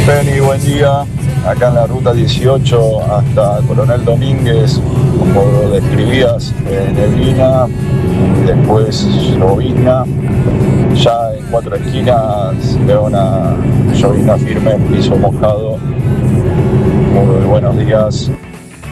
Penny, buen día. Acá en la ruta 18 hasta Coronel Domínguez, como lo describías, neblina, después llovizna. Ya en Cuatro Esquinas veo una llovizna firme, piso mojado. Muy buenos días.